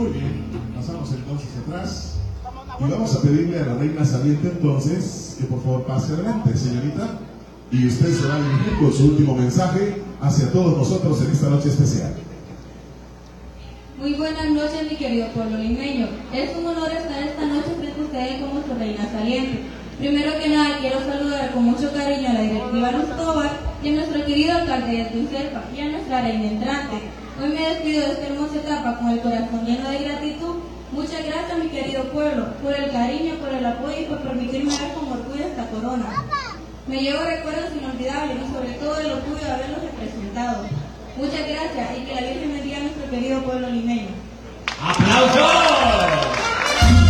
Muy bien, pasamos entonces atrás y vamos a pedirle a la reina saliente entonces que por favor pase adelante, señorita, y usted se va a dirigir con su último mensaje hacia todos nosotros en esta noche especial. Muy buenas noches, mi querido pueblo limeño. Es un honor estar esta noche frente a ustedes como su reina saliente. Primero que nada, quiero saludar con mucho cariño a la directiva Rostóvar y a nuestro querido alcalde Edwin Serpa y a nuestra reina entrante. Hoy me despido de esta hermosa etapa con el corazón lleno de gratitud. Muchas gracias, mi querido pueblo, por el cariño, por el apoyo y por permitirme ver con orgullo esta corona. Me llevo recuerdos inolvidables y sobre todo el orgullo de haberlos representado. Muchas gracias y que la Virgen bendiga a nuestro querido pueblo limeño. ¡Aplausos!